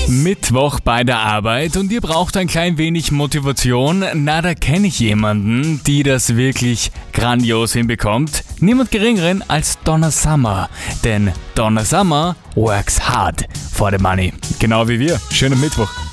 Mittwoch bei der Arbeit und ihr braucht ein klein wenig Motivation. Na, da kenne ich jemanden, die das wirklich grandios hinbekommt. Niemand geringeren als Donna Summer. Denn Donna Summer works hard for the money. Genau wie wir. Schönen Mittwoch.